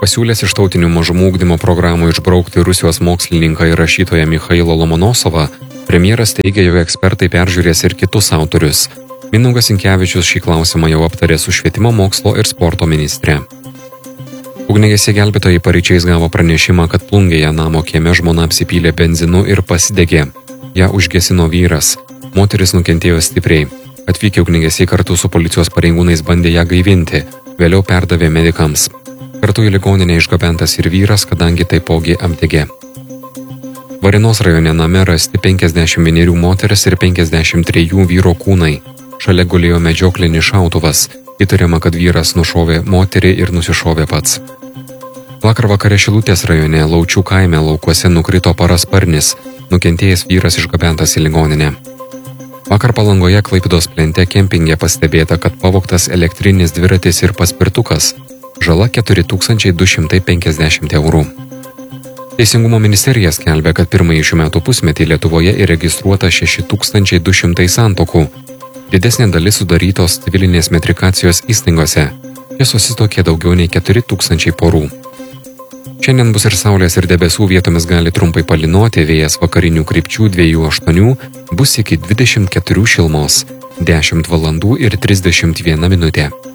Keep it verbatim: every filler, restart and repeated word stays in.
Pasiūlęs iš tautinių mažumų ugdymo programų išbraukti Rusijos mokslininką ir rašytoją Michailą Lomonosovą, premjeras teigia, jog ekspertai peržiūrės ir kitus autorius. Mindaugas Sinkevičius šį klausimą jau aptarė su švietimo, mokslo ir sporto ministre. Ugniagesiai gelbėtojai paryčiais gavo pranešimą, kad Plungėje namo kieme žmona apsipylė benzinu ir pasidegė. Ja užgesino vyras. Moteris nukentėjo stipriai. Atvykę ugniagesiai kartu su policijos pareigūnais bandė ją gaivinti, vėliau perdavė medikams. Kartu į ligoninę išgabentas ir vyras, kadangi taipogi apdegė. Varėnos rajone name rasti penkiasdešimt vienerių moteris ir penkiasdešimt trejų vyro kūnai. Šalia gulėjo medžioklinis šautuvas. Įtariama, kad vyras nušovė moterį ir nusišovė pats. Vakar vakare Šilutės rajone Laučių kaime laukuose nukrito parasparnis. Nukentėjęs vyras išgabentas į ligoninę. Vakar Palangoje Klaipėdos plente kempinge pastebėta, kad pavogtas elektrinis dviratis ir paspirtukas. Žala keturi tūkstančiai du šimtai penkiasdešimt eurų. Teisingumo ministerija skelbia, kad pirmąjį šių metų pusmetį Lietuvoje įregistruota šeši tūkstančiai du šimtai santuokų. Didesnė dalis sudarytos civilinės metrikacijos įstaigose. Jie susituokė daugiau nei keturi tūkstančiai porų. Šiandien bus ir saulės ir debesų, vietomis gali trumpai palynoti, vėjas vakarinių krypčių dviejų aštuonių, bus iki dvidešimt keturių šilumos, dešimt valandų ir trisdešimt viena minutė.